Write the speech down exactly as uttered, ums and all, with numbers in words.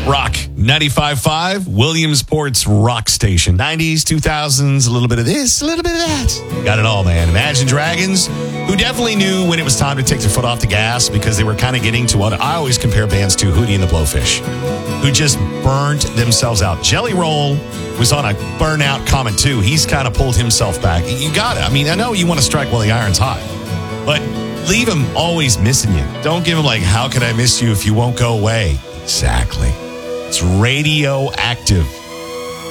Rock ninety-five point five, Williamsport's rock station. nineties, two thousands, a little bit of this, a little bit of that. Got it all, man. Imagine Dragons, who definitely knew when it was time to take their foot off the gas because they were kind of getting to what I always compare bands to, Hootie and the Blowfish, who just burnt themselves out. Jelly Roll was on a burnout comment, too. He's kind of pulled himself back. You got it. I mean, I know you want to strike while the iron's hot, but leave him always missing you. Don't give him like, how can I miss you if you won't go away? Exactly. It's radioactive.